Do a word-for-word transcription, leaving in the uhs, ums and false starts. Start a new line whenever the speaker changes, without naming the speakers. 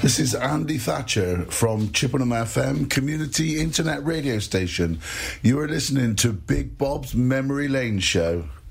This is Andy Thatcher from Chippenham F M, community internet radio station. You are listening to Big Bob's Memory Lane Show.